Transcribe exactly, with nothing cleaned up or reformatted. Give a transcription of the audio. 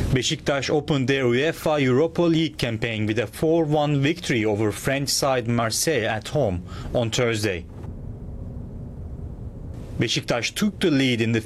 Beşiktaş opened their UEFA Europa League campaign with a four one victory over French side Marseille at home on Thursday. Beşiktaş took the lead in the